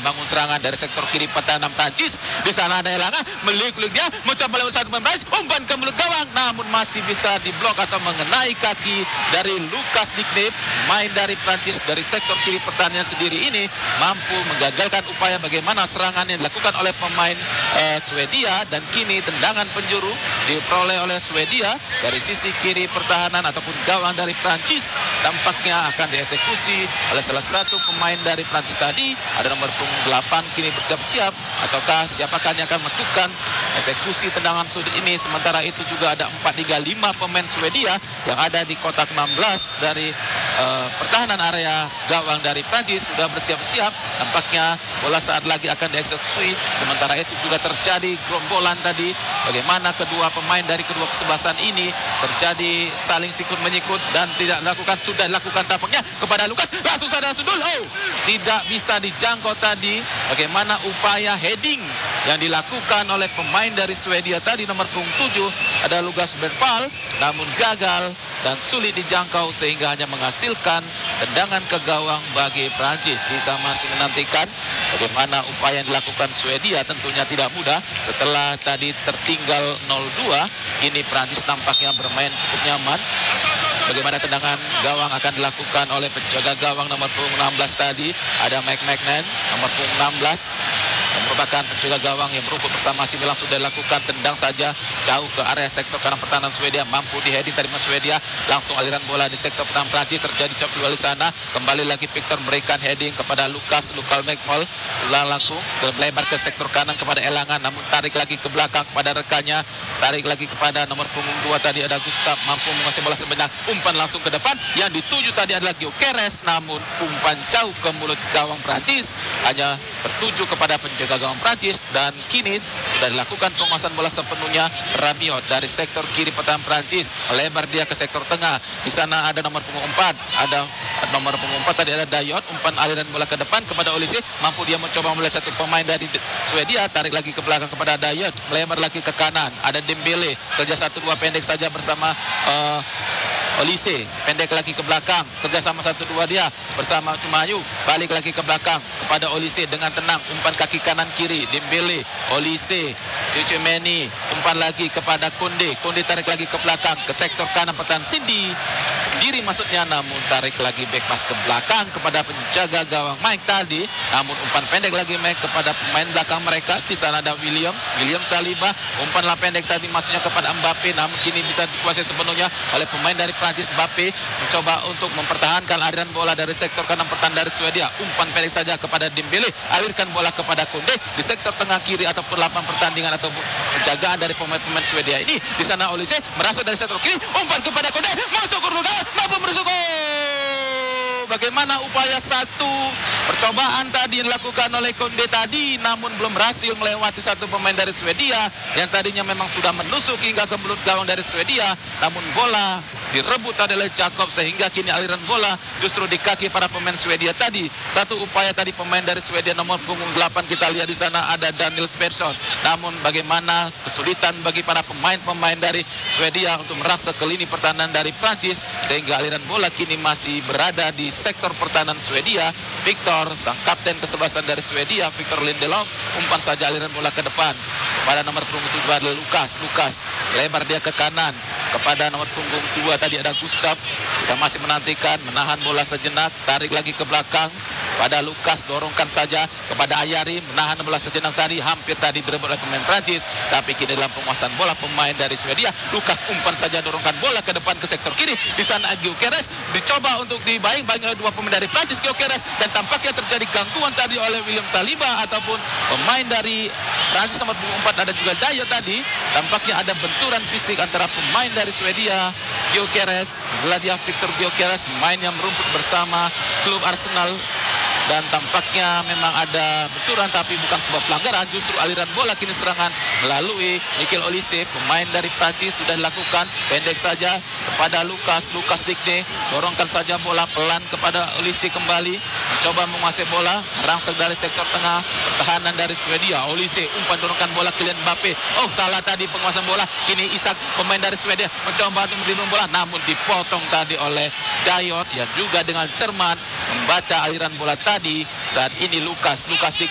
membangun serangan dari sektor kiri pertahanan Prancis. Di sana ada Elanga, meliuk-liuk dia, mencoba lewat satu pemain, umpan ke mulut gawang, namun masih bisa diblok atau mengenai kaki dari Lucas Digne. Main dari Prancis dari sektor kiri pertahanan sendiri ini mampu menggagalkan upaya bagaimana serangan yang dilakukan oleh pemain Swedia, dan kini tendangan penjuru diperoleh oleh Swedia dari sisi kiri pertahanan ataupun gawang dari Prancis. Tampaknya akan dieksekusi oleh salah satu pemain dari Prancis tadi. Ada nomor punggung 8 kini bersiap-siap, ataukah siapakah yang akan menentukan eksekusi tendangan sudut ini. Sementara itu juga ada 4-3-5 pemain Swedia yang ada di kotak 16 dari pertahanan area gawang dari Prancis sudah bersiap-siap. Tampaknya bola saat lagi akan dieksekusi. Sementara itu juga terjadi gerombolan tadi, bagaimana kedua pemain dari kedua kesebelasan ini terjadi saling sikut menyikut dan tidak sudah dilakukan tampaknya kepada Lucas, langsung sadar sudul. Tidak bisa dijangkau tadi. Bagaimana upaya heading yang dilakukan oleh pemain dari Swedia tadi, nomor punggung 7 ada Lucas Berval, namun gagal dan sulit dijangkau sehingga hanya menghasilkan tendangan ke gawang bagi Prancis. Bisa masih menantikan bagaimana upaya yang dilakukan Swedia, tentunya tidak mudah setelah tadi tertinggal 0-2. Kini Prancis nampaknya bermain cukup nyaman. Bagaimana tendangan gawang akan dilakukan oleh penjaga gawang nomor punggung 16 tadi, ada Mike Magnan nomor punggung 16 yang merupakan penjaga gawang yang merumput bersama si Milan. Sudah dilakukan tendang saja jauh ke area sektor kanan pertahanan Swedia, mampu diheading tadi Swedia, langsung aliran bola di sektor pertahanan Prancis, terjadi chop duel di sana. Kembali lagi Victor memberikan heading kepada Lucas McMall, langsung lebar ke sektor kanan kepada Elanga, namun tarik lagi ke belakang kepada rekannya, tarik lagi kepada nomor punggung 2 tadi ada Gustav, mampu menguasai bola sebenarnya, umpan langsung ke depan. Yang dituju tadi adalah Gyökeres, namun umpan jauh ke mulut gawang Prancis, hanya tertuju kepada penjaga gawang Prancis. Dan kini sudah dilakukan penguasaan bola sepenuhnya Rabiot dari sektor kiri pertahanan Prancis, melebar dia ke sektor tengah. Di sana ada nomor punggung 4, ada nomor punggung 4 tadi ada Dayot, umpan aliran bola ke depan kepada Olise, mampu dia mencoba melihat satu pemain dari Swedia, tarik lagi ke belakang kepada Dayot, melebar lagi ke kanan, ada Dembele, kerja 1-2 pendek saja bersama Olise, pendek lagi ke belakang, kerjasama 1-2 dia bersama Cumayu, balik lagi ke belakang kepada Olise dengan tenang, umpan kaki kanan kiri, Dembele, Olise, Tchouaméni, umpan lagi kepada Konde tarik lagi ke belakang ke sektor kanan pertahanan sendiri maksudnya, namun tarik lagi back pass ke belakang kepada penjaga gawang Mike tadi, namun umpan pendek lagi Mike kepada pemain belakang mereka. Di sana ada William Saliba, umpanlah pendek tadi maksudnya kepada Mbappe, namun kini bisa dikuasai sepenuhnya oleh pemain dari Prancis. Mbappe mencoba untuk mempertahankan aliran bola dari sektor kanan pertahanan dari Swedia, umpan pendek saja kepada Dembele, alirkan bola kepada Konde di sektor tengah kiri ataupun lapangan pertandingan ataupun penjagaan dari pemain-pemain Swedia ini. Di sana Olise merasuk dari sektor kiri, umpan kepada Konde, masuk ke ruang, mampu merusuk. Bagaimana upaya satu percobaan tadi yang dilakukan oleh Konde tadi, namun belum berhasil melewati satu pemain dari Swedia yang tadinya memang sudah menusuk hingga ke mulut gawang dari Swedia, namun bola direbut tadi oleh Jakob sehingga kini aliran bola justru di kaki para pemain Swedia tadi. Satu upaya tadi pemain dari Swedia nomor punggung 8, kita lihat di sana ada Daniel Persson, namun bagaimana kesulitan bagi para pemain-pemain dari Swedia untuk merasa ke lini pertahanan dari Prancis sehingga aliran bola kini masih berada di sektor pertahanan Swedia. Victor, sang kapten kesebelasan dari Swedia, Victor Lindelof, umpan saja aliran bola ke depan kepada nomor punggung 7 adalah Lucas, lebar dia ke kanan kepada nomor punggung 2 tadi ada Gustav. Kita masih menantikan, menahan bola sejenak, tarik lagi ke belakang pada Lucas, dorongkan saja kepada Ayari, menahan bola sejenak tadi, hampir tadi direbut oleh pemain Prancis, tapi kini dalam penguasaan bola pemain dari Swedia. Lucas umpan saja, dorongkan bola ke depan ke sektor kiri. Di sana Gyökeres dicoba untuk dibaing-baing oleh dua pemain dari Prancis, Gyökeres, dan tampaknya terjadi gangguan tadi oleh William Saliba ataupun pemain dari Prancis nomor 4 ada juga Dayot tadi. Tampaknya ada benturan fisik antara pemain dari Swedia, Gyökeres, Victor Gyökeres, pemain yang merumput bersama klub Arsenal, dan tampaknya memang ada benturan tapi bukan sebuah pelanggaran. Justru aliran bola kini serangan melalui Mikel Olise, pemain dari Prancis, sudah dilakukan pendek saja kepada Lucas Digne, dorongkan saja bola pelan kepada Olise, kembali mencoba menguasai bola, merangsek dari sektor tengah pertahanan dari Swedia. Olise umpan, dorongkan bola Kylian Mbappe, salah tadi penguasaan bola. Kini Isak, pemain dari Swedia, mencoba untuk melindungi bola, namun dipotong tadi oleh Dayot yang juga dengan cermat membaca aliran bola tadi. Saat ini Lucas